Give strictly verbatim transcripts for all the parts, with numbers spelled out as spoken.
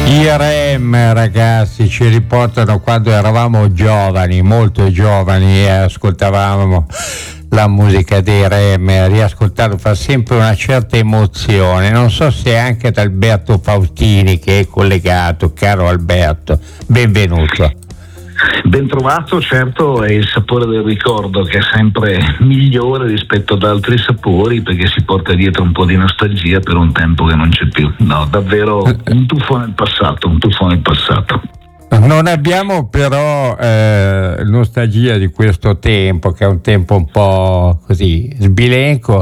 I Rem, ragazzi, ci riportano quando eravamo giovani, molto giovani, e ascoltavamo la musica dei Rem. Riascoltarlo fa sempre una certa emozione. Non so se anche ad Alberto Faustini, che è collegato. Caro Alberto, benvenuto. Ben trovato, certo, è il sapore del ricordo che è sempre migliore rispetto ad altri sapori, perché si porta dietro un po' di nostalgia per un tempo che non c'è più. No, davvero un tuffo nel passato, un tuffo nel passato. Non abbiamo però eh, nostalgia di questo tempo, che è un tempo un po' così sbilenco,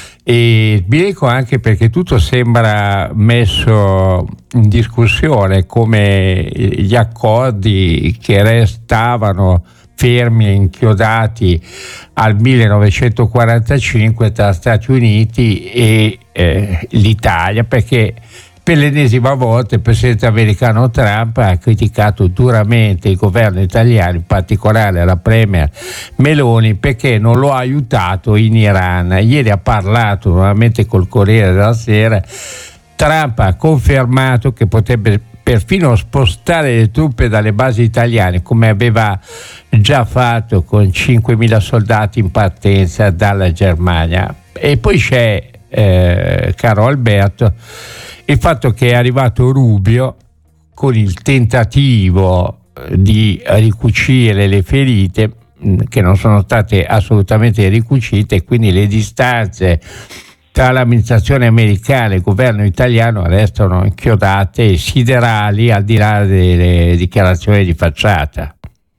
e sbilenco anche perché tutto sembra messo in discussione, come gli accordi che restavano fermi e inchiodati al millenovecentoquarantacinque tra Stati Uniti e eh, l'Italia, perché per l'ennesima volta il presidente americano Trump ha criticato duramente il governo italiano, in particolare la premier Meloni, perché non lo ha aiutato in Iran. Ieri ha parlato nuovamente col Corriere della Sera. Trump ha confermato che potrebbe perfino spostare le truppe dalle basi italiane, come aveva già fatto con cinquemila soldati in partenza dalla Germania. E poi c'è, eh, caro Alberto, il fatto che è arrivato Rubio con il tentativo di ricucire le ferite che non sono state assolutamente ricucite, e quindi le distanze tra l'amministrazione americana e il governo italiano restano inchiodate e siderali, al di là delle dichiarazioni di facciata.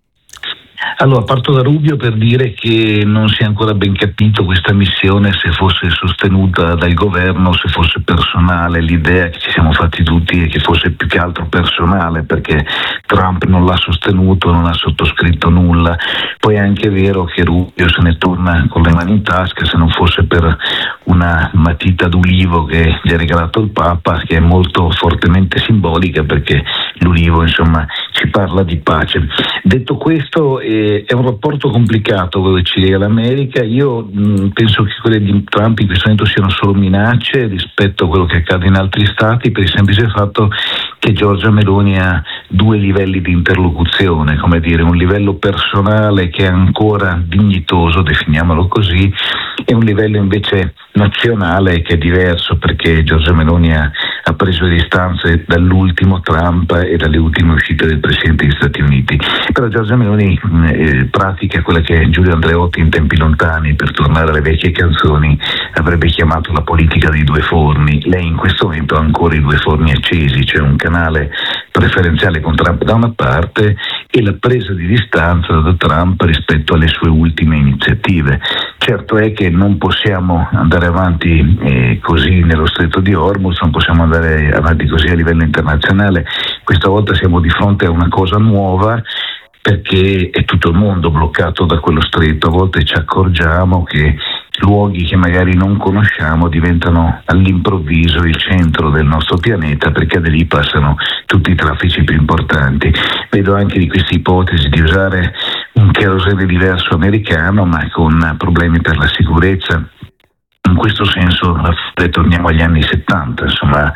Allora, parto da Rubio per dire che non si è ancora ben capito questa missione, se fosse sostenuta dal governo, se fosse personale. L'idea che ci siamo fatti tutti è che fosse più che altro personale, perché Trump non l'ha sostenuto, non ha sottoscritto nulla. Poi è anche vero che Rubio se ne torna con le mani in tasca, se non fosse per una matita d'ulivo che gli ha regalato il Papa, che è molto fortemente simbolica, perché l'ulivo, insomma, ci parla di pace. Detto questo, eh, è un rapporto complicato quello che ci lega l'America. Io mh, penso che quelle di Trump in questo momento siano solo minacce rispetto a quello che accade in altri stati, per il semplice fatto che Giorgia Meloni ha due livelli di interlocuzione, come dire, un livello personale che è ancora dignitoso, definiamolo così, e un livello invece nazionale che è diverso, perché Giorgia Meloni ha, ha preso le distanze dall'ultimo Trump e dalle ultime uscite del Presidente degli Stati Uniti. Però Giorgia Meloni eh, pratica quella che Giulio Andreotti in tempi lontani, per tornare alle vecchie canzoni, avrebbe chiamato la politica dei due forni. Lei in questo momento ha ancora i due forni accesi, cioè un canale preferenziale con Trump da una parte e la presa di distanza da Trump rispetto alle sue ultime iniziative. Certo è che non possiamo andare avanti eh, così nello stretto di Hormuz, non possiamo andare avanti così a livello internazionale. Questa volta siamo di fronte a una cosa nuova, perché è tutto il mondo bloccato da quello stretto. A volte ci accorgiamo che luoghi che magari non conosciamo diventano all'improvviso il centro del nostro pianeta, perché da lì passano tutti i traffici più importanti. Vedo anche di questa ipotesi di usare un cherosene diverso americano, ma con problemi per la sicurezza. In questo senso ritorniamo agli anni settanta, insomma,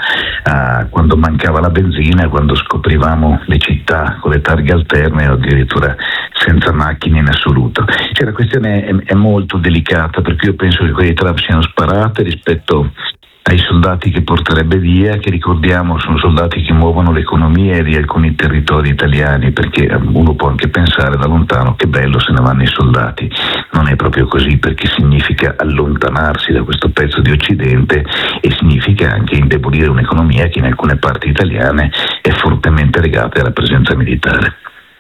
a quando mancava la benzina, quando scoprivamo le città con le targhe alterne o addirittura senza macchine in assoluto. Cioè, la questione è, è molto delicata, perché io penso che quelle trap siano sparate rispetto ai soldati che porterebbe via, che ricordiamo sono soldati che muovono l'economia di alcuni territori italiani, perché uno può anche pensare da lontano che bello se ne vanno i soldati. Non è proprio così, perché significa allontanarsi da questo pezzo di Occidente e significa anche indebolire un'economia che in alcune parti italiane è fortemente legata alla presenza militare.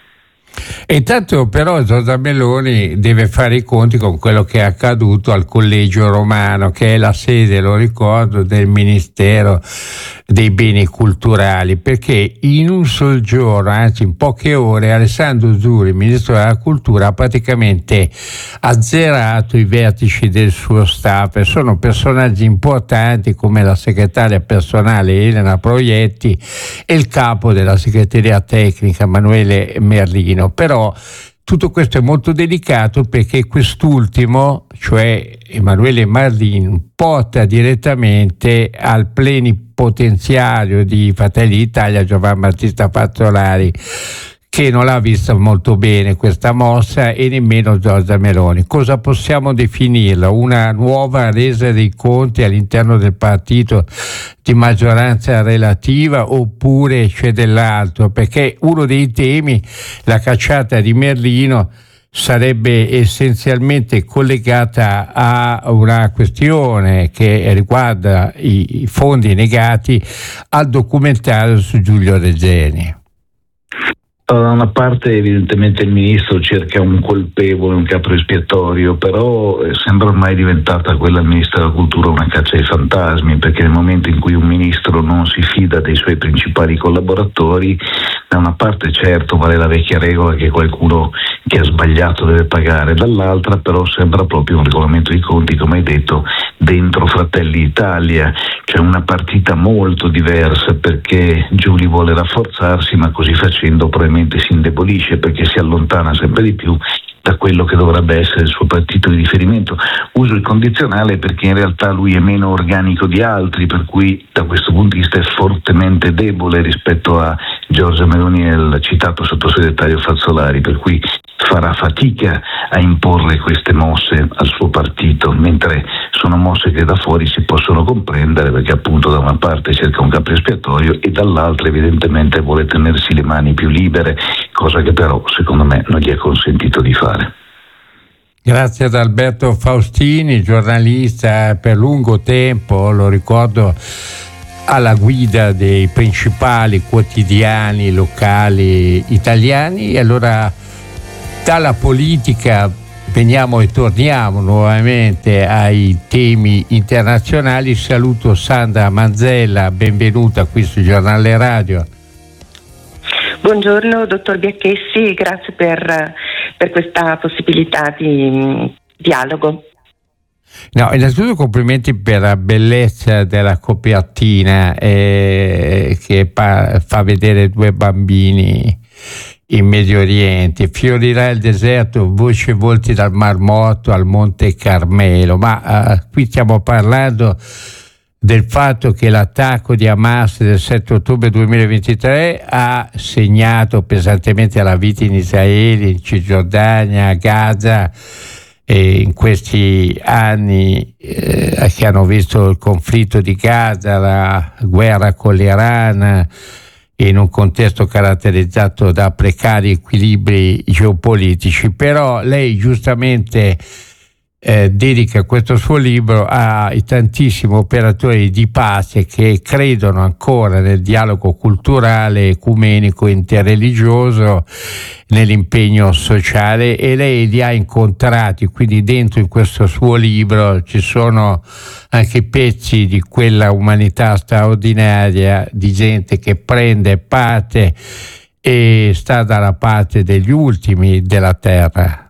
E intanto però Giorgia Meloni deve fare i conti con quello che è accaduto al Collegio Romano, che è la sede, lo ricordo, del Ministero dei Beni Culturali, perché in un sol giorno, anzi in poche ore, Alessandro Zuri, ministro della Cultura, ha praticamente azzerato i vertici del suo staff. Sono personaggi importanti come la segretaria personale Elena Proietti e il capo della segreteria tecnica Emanuele Merlino. Però tutto questo è molto delicato perché quest'ultimo, cioè Emanuele Merlin, pota direttamente al plenipotenziario di Fratelli d'Italia Giovan Battista Fazzolari, che non l'ha vista molto bene questa mossa, e nemmeno Giorgia Meloni. Cosa possiamo definirla? Una nuova resa dei conti all'interno del partito di maggioranza relativa, oppure c'è dell'altro? Perché uno dei temi, la cacciata di Merlino, sarebbe essenzialmente collegata a una questione che riguarda i fondi negati al documentario su Giulio Regeni. Da una parte evidentemente il ministro cerca un colpevole, un capro espiatorio, però eh, sembra ormai diventata quella del ministro della cultura una caccia ai fantasmi, perché nel momento in cui un ministro non si fida dei suoi principali collaboratori, da una parte certo vale la vecchia regola che qualcuno che ha sbagliato deve pagare, dall'altra però sembra proprio un regolamento di conti, come hai detto, dentro Fratelli d'Italia, cioè una partita molto diversa, perché Giulio vuole rafforzarsi, ma così facendo probabilmente si indebolisce, perché si allontana sempre di più da quello che dovrebbe essere il suo partito di riferimento. Uso il condizionale perché in realtà lui è meno organico di altri, per cui da questo punto di vista è fortemente debole rispetto a Giorgia Meloni e il citato sottosegretario Fazzolari, per cui farà fatica a imporre queste mosse al suo partito, mentre sono mosse che da fuori si possono comprendere, perché appunto da una parte cerca un capro espiatorio e dall'altra evidentemente vuole tenersi le mani più libere, cosa che però secondo me non gli è consentito di fare. Grazie ad Alberto Faustini, giornalista per lungo tempo, lo ricordo, alla guida dei principali quotidiani locali italiani. E allora dalla politica veniamo e torniamo nuovamente ai temi internazionali. Saluto Sandra Manzella, benvenuta qui su Giornale Radio. Buongiorno dottor Biacchessi, grazie per, per questa possibilità di dialogo. No, innanzitutto complimenti per la bellezza della copertina eh, che pa- fa vedere due bambini in Medio Oriente. Fiorirà il deserto, voci e volti dal Mar Morto al Monte Carmelo. Ma uh, qui stiamo parlando del fatto che l'attacco di Hamas del sette ottobre duemilaventitré ha segnato pesantemente la vita in Israele, in Cisgiordania, a Gaza, e in questi anni eh, che hanno visto il conflitto di Gaza, la guerra con l'Iran, in un contesto caratterizzato da precari equilibri geopolitici. Però lei giustamente eh, dedica questo suo libro ai tantissimi operatori di pace che credono ancora nel dialogo culturale, ecumenico, interreligioso, nell'impegno sociale, e lei li ha incontrati, quindi dentro in questo suo libro ci sono anche pezzi di quella umanità straordinaria, di gente che prende parte e sta dalla parte degli ultimi della terra.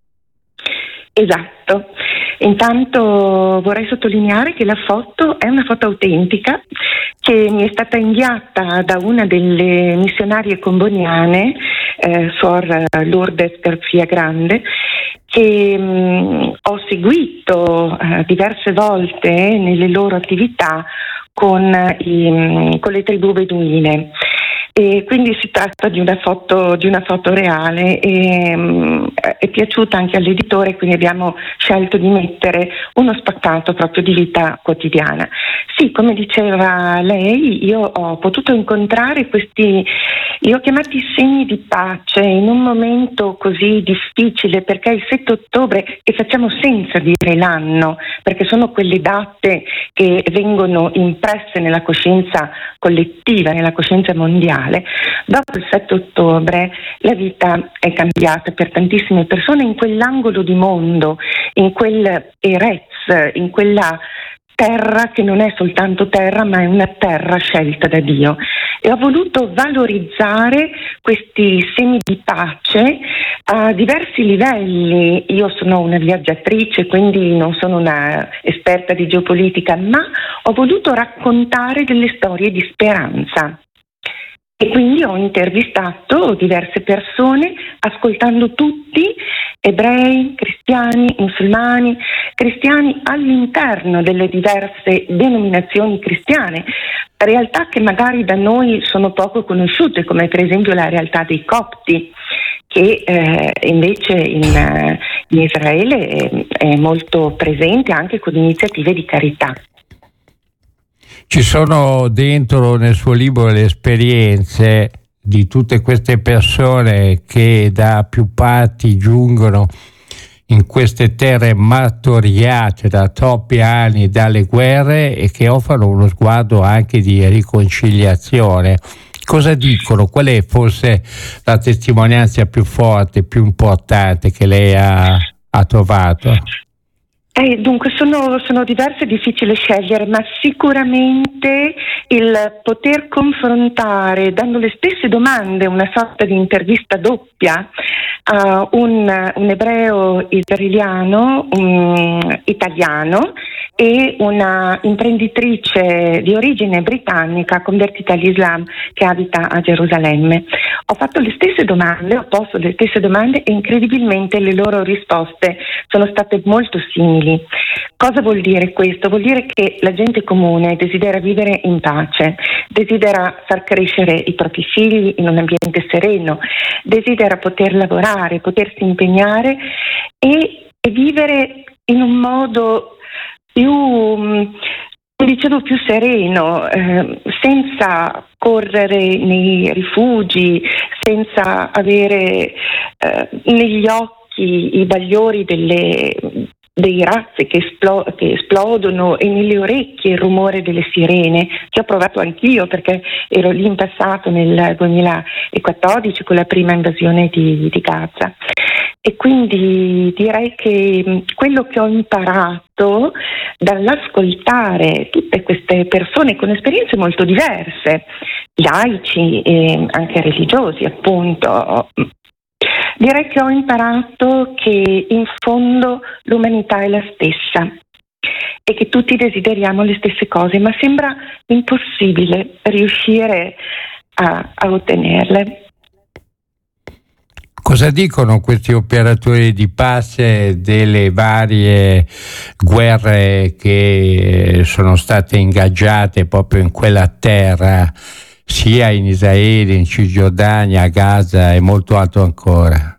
Esatto. Intanto vorrei sottolineare che la foto è una foto autentica che mi è stata inviata da una delle missionarie comboniane, eh, Suor Lourdes Garcia Grande, che mh, ho seguito eh, diverse volte nelle loro attività con, i, mh, con le tribù beduine. E quindi si tratta di una foto, di una foto reale, e mh, è piaciuta anche all'editore, quindi abbiamo scelto di mettere uno spaccato proprio di vita quotidiana. Sì, come diceva lei, io ho potuto incontrare questi, li ho chiamati segni di pace in un momento così difficile, perché il sette ottobre, e facciamo senza dire l'anno, perché sono quelle date che vengono impresse nella coscienza collettiva, nella coscienza mondiale. Dopo il sette ottobre la vita è cambiata per tantissime persone in quell'angolo di mondo, in quel Erez, in quella terra che non è soltanto terra, ma è una terra scelta da Dio. E ho voluto valorizzare questi semi di pace a diversi livelli. Io sono una viaggiatrice, quindi non sono una esperta di geopolitica, ma ho voluto raccontare delle storie di speranza. E quindi ho intervistato diverse persone, ascoltando tutti, ebrei, cristiani, musulmani, cristiani all'interno delle diverse denominazioni cristiane, realtà che magari da noi sono poco conosciute, come per esempio la realtà dei copti, che eh, invece in, in Israele è, è molto presente anche con iniziative di carità. Ci sono dentro nel suo libro le esperienze di tutte queste persone che da più parti giungono in queste terre martoriate da troppi anni dalle guerre e che offrono uno sguardo anche di riconciliazione. Cosa dicono? Qual è forse la testimonianza più forte, più importante che lei ha, ha trovato? Eh, dunque sono, sono diverse, è difficile scegliere, ma sicuramente il poter confrontare, dando le stesse domande, una sorta di intervista doppia a un, un ebreo israeliano, un italiano e una imprenditrice di origine britannica convertita all'Islam che abita a Gerusalemme. Ho fatto le stesse domande, ho posto le stesse domande e incredibilmente le loro risposte sono state molto simili. Cosa vuol dire questo? Vuol dire che la gente comune desidera vivere in pace, desidera far crescere i propri figli in un ambiente sereno, desidera poter lavorare, potersi impegnare e, e vivere in un modo più, dicevo, più sereno, eh, senza correre nei rifugi, senza avere eh, negli occhi i bagliori delle, dei razzi che, esplo- che esplodono e nelle orecchie il rumore delle sirene, che ho provato anch'io perché ero lì in passato nel duemilaquattordici con la prima invasione di, di Gaza. E quindi direi che quello che ho imparato dall'ascoltare tutte queste persone con esperienze molto diverse, laici e anche religiosi appunto, direi che ho imparato che in fondo l'umanità è la stessa e che tutti desideriamo le stesse cose, ma sembra impossibile riuscire a, a ottenerle. Cosa dicono questi operatori di pace delle varie guerre che sono state ingaggiate proprio in quella terra, sia in Israele, in Cisgiordania, a Gaza e molto altro ancora?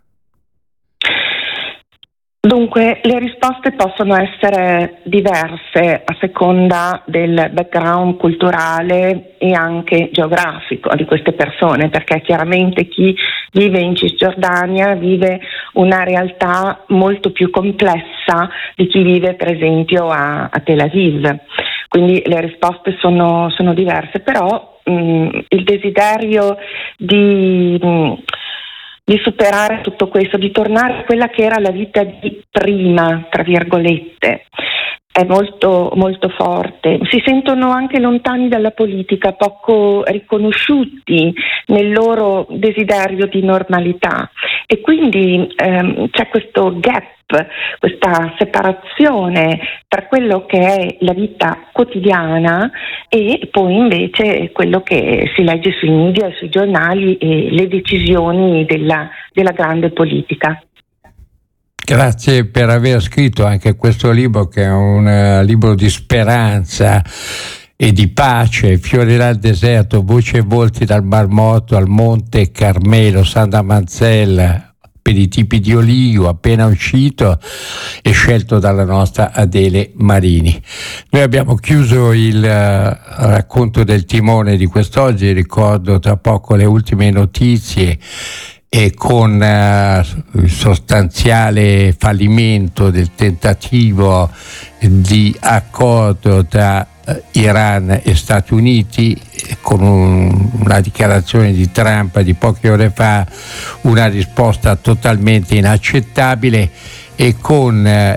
Dunque, le risposte possono essere diverse a seconda del background culturale e anche geografico di queste persone, perché chiaramente chi vive in Cisgiordania vive una realtà molto più complessa di chi vive per esempio a, a Tel Aviv. Quindi le risposte sono, sono diverse, però mh, il desiderio di... Mh, di superare tutto questo, di tornare a quella che era la vita di prima, tra virgolette, è molto, molto forte. Si sentono anche lontani dalla politica, poco riconosciuti nel loro desiderio di normalità e quindi ehm, c'è questo gap, questa separazione tra quello che è la vita quotidiana e poi invece quello che si legge sui media e sui giornali e le decisioni della, della grande politica. Grazie per aver scritto anche questo libro, che è un uh, libro di speranza e di pace. Fiori dal deserto, voci e volti dal Mar Morto al Monte Carmelo, Santa Manzella, per i tipi di olio, appena uscito e scelto dalla nostra Adele Marini. Noi abbiamo chiuso il uh, racconto del timone di quest'oggi, ricordo tra poco le ultime notizie e con uh, il sostanziale fallimento del tentativo di accordo tra uh, Iran e Stati Uniti, con un, una dichiarazione di Trump di poche ore fa, una risposta totalmente inaccettabile, e con uh,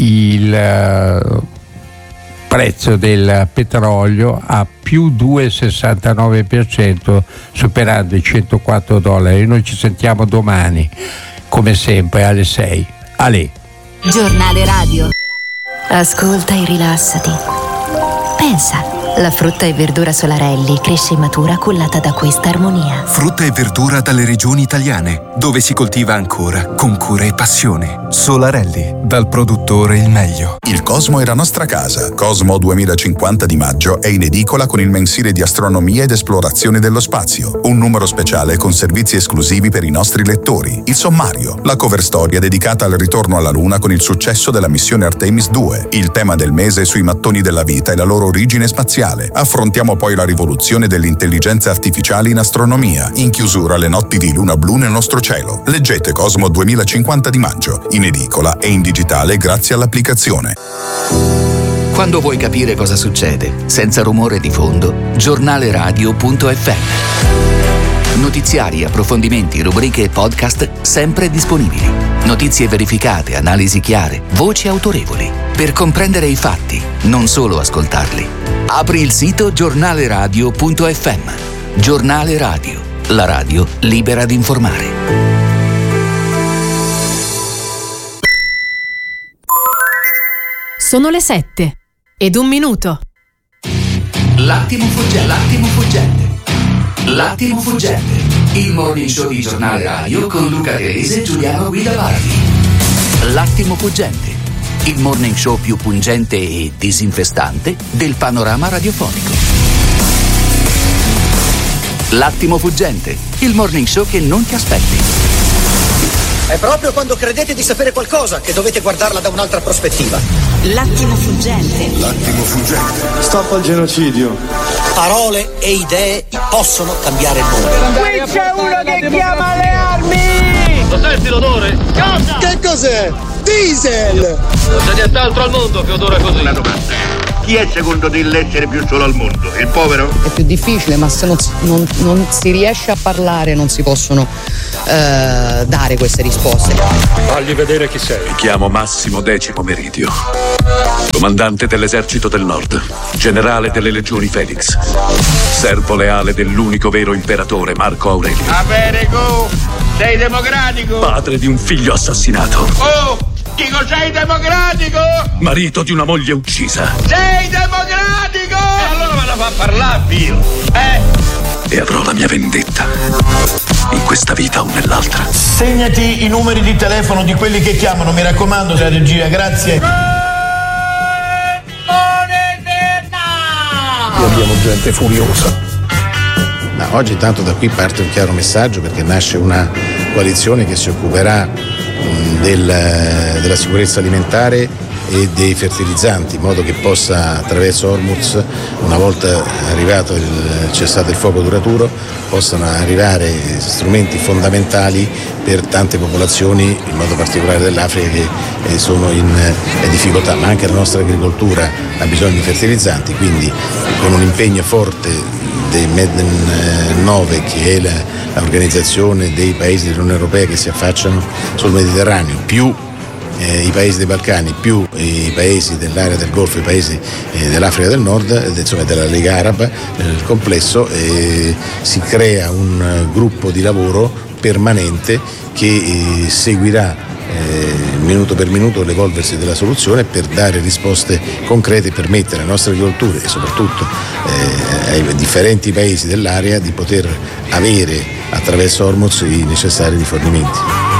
il uh, prezzo del petrolio a più due virgola sessantanove per cento, superando i centoquattro dollari. Noi ci sentiamo domani, come sempre, alle sei. Ale. Giornale radio. Ascolta e rilassati. Pensa, La frutta e verdura Solarelli cresce e matura cullata da questa armonia. Frutta e verdura dalle regioni italiane, dove si coltiva ancora con cura e passione. Solarelli, dal produttore il meglio. Il Cosmo è la nostra casa. Cosmo duemilacinquanta di maggio è in edicola con il mensile di astronomia ed esplorazione dello spazio. Un numero speciale con servizi esclusivi per i nostri lettori. Il sommario, la cover storia dedicata al ritorno alla Luna con il successo della missione Artemis due. Il tema del mese sui mattoni della vita e la loro origine spaziale. Affrontiamo poi la rivoluzione dell'intelligenza artificiale in astronomia. In chiusura le notti di luna blu nel nostro cielo. Leggete Cosmo duemilacinquanta di maggio, in edicola e in digitale grazie all'applicazione. Quando vuoi capire cosa succede, senza rumore di fondo, giornale radio punto effe emme. Notiziari, approfondimenti, rubriche e podcast sempre disponibili. Notizie verificate, analisi chiare, voci autorevoli. Per comprendere i fatti, non solo ascoltarli. Apri il sito giornale radio punto effe emme. Giornale Radio, la radio libera di informare. Sono le sette ed un minuto. L'attimo fuggente. L'attimo fuggente. L'attimo fuggente. Il morning show di Giornale Radio con Luca Grese e Giuliano Guidavardi. L'attimo fuggente. Il morning show più pungente e disinfestante del panorama radiofonico. L'attimo fuggente. Il morning show che non ti aspetti. È proprio quando credete di sapere qualcosa che dovete guardarla da un'altra prospettiva. L'attimo fuggente. L'attimo fuggente. Stop al genocidio. Parole e idee possono cambiare il mondo. Qui c'è uno che chiama le armi! Lo senti l'odore? Cosa? Che cos'è? Diesel! Non c'è nient'altro al mondo che odora così. Una domanda. Chi è secondo te l'essere più solo al mondo? Il povero? È più difficile, ma se non, non, non si riesce a parlare non si possono eh, dare queste risposte. Fagli vedere chi sei. Mi chiamo Massimo Decimo Meridio, comandante dell'esercito del Nord, generale delle legioni Felix, servo leale dell'unico vero imperatore Marco Aurelio. Americo, sei democratico? Padre di un figlio assassinato. Oh! Dico, sei democratico? Marito di una moglie uccisa. Sei democratico? E allora me la fa parlare, Dio. Eh? E avrò la mia vendetta. In questa vita o nell'altra. Segnati i numeri di telefono di quelli che chiamano, mi raccomando, la regia, grazie. Qui abbiamo gente furiosa. Ma oggi intanto da qui parte un chiaro messaggio, perché nasce una coalizione che si occuperà Del, della sicurezza alimentare e dei fertilizzanti, in modo che possa, attraverso Hormuz, una volta arrivato il cessato il fuoco duraturo, possano arrivare strumenti fondamentali per tante popolazioni, in modo particolare dell'Africa, che sono in difficoltà, ma anche la nostra agricoltura ha bisogno di fertilizzanti, quindi con un impegno forte dei Med nove, che è la, l'organizzazione dei paesi dell'Unione Europea che si affacciano sul Mediterraneo, più eh, i paesi dei Balcani, più i paesi dell'area del Golfo, i paesi eh, dell'Africa del Nord, insomma della Lega Araba, nel complesso eh, si crea un uh, gruppo di lavoro permanente che eh, seguirà Eh, minuto per minuto l'evolversi della soluzione, per dare risposte concrete, per permettere alle nostre agricolture e soprattutto eh, ai differenti paesi dell'area di poter avere attraverso Hormuz i necessari rifornimenti.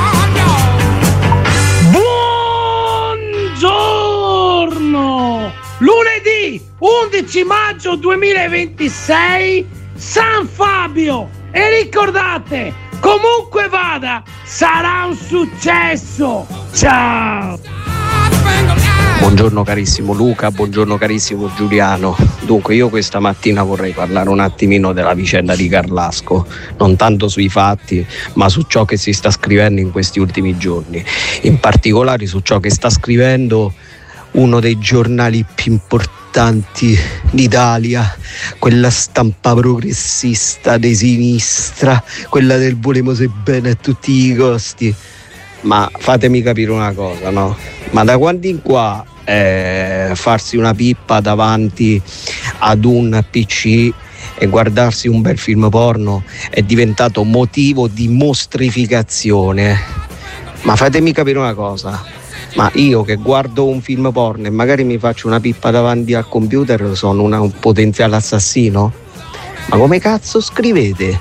Buongiorno! Lunedì undici maggio duemilaventisei, San Fabio, e ricordate, comunque vada, sarà un successo! Ciao! Buongiorno carissimo Luca, buongiorno carissimo Giuliano. Dunque io questa mattina vorrei parlare un attimino della vicenda di Carlasco, non tanto sui fatti, ma su ciò che si sta scrivendo in questi ultimi giorni. In particolare su ciò che sta scrivendo uno dei giornali più importanti d'Italia, quella stampa progressista di sinistra, quella del volemo se bene a tutti i costi. Ma fatemi capire una cosa, no? Ma da quando in qua eh, farsi una pippa davanti ad un P C e guardarsi un bel film porno è diventato motivo di mostrificazione? Ma fatemi capire una cosa, Ma io che guardo un film porno e magari mi faccio una pippa davanti al computer sono una, un potenziale assassino? Ma come cazzo scrivete?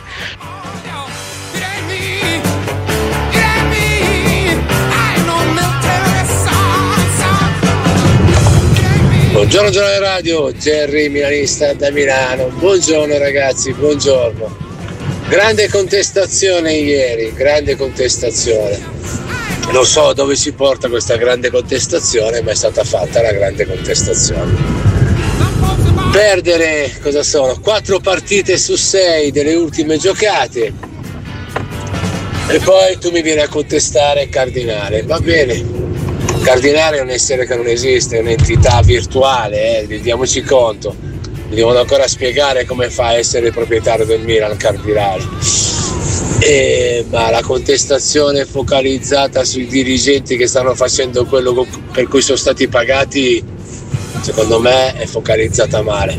Buongiorno Giornale Radio, Jerry milanista da Milano. Buongiorno ragazzi, buongiorno. Grande contestazione ieri, grande contestazione. Non so dove si porta questa grande contestazione, ma è stata fatta la grande contestazione. Perdere, cosa sono? Quattro partite su sei delle ultime giocate. E poi tu mi vieni a contestare Cardinale. Va bene. Cardinale è un essere che non esiste, è un'entità virtuale, eh, diamoci conto. Mi devono ancora spiegare come fa a essere proprietario del Milan Cardinale. E, ma la contestazione focalizzata sui dirigenti che stanno facendo quello per cui sono stati pagati, secondo me è focalizzata male.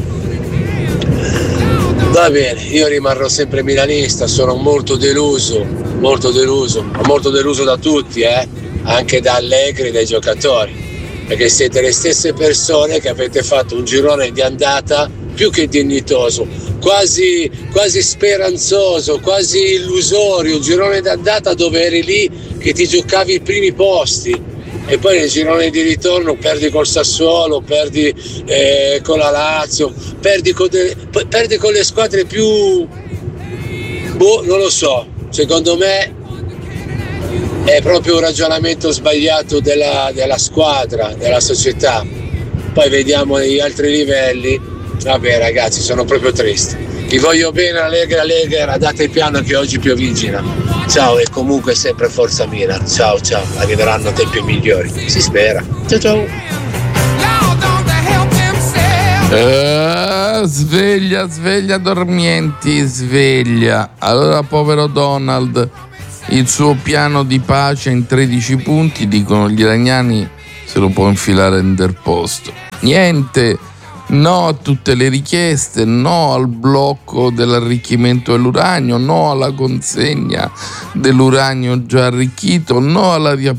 Va bene, io rimarrò sempre milanista, sono molto deluso, molto deluso, molto deluso da tutti, eh. Anche da Allegri e dai giocatori, perché siete le stesse persone che avete fatto un girone di andata più che dignitoso, quasi, quasi speranzoso, quasi illusorio, un girone d'andata dove eri lì che ti giocavi i primi posti e poi nel girone di ritorno perdi col Sassuolo, perdi eh, con la Lazio, perdi con, de- perdi con le squadre più, boh, non lo so, secondo me è proprio un ragionamento sbagliato della, della squadra, della società. Poi vediamo gli altri livelli. Vabbè ragazzi, sono proprio triste. Vi voglio bene, Allegri, Allegri, date il piano che oggi piovigina. Ciao e comunque sempre forza Milan. Ciao ciao, arriveranno tempi migliori. Si spera. Ciao ciao. Uh, sveglia, sveglia dormienti, sveglia. Allora povero Donald, il suo piano di pace in tredici punti, dicono gli iraniani, se lo può infilare interposto. Niente, no a tutte le richieste, no al blocco dell'arricchimento dell'uranio, no alla consegna dell'uranio già arricchito, no alla riapertura